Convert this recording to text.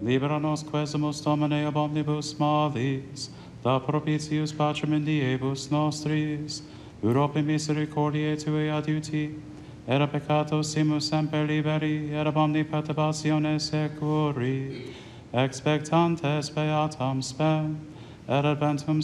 Libera nos quesumus Domine ab omnibus malis, da propitius pacem in diebus nostris, Europe misericordiae Tue adiuti, et a peccato simus semper liberi, et ab omni perturbatione securi, expectantes beatam spem, et adventum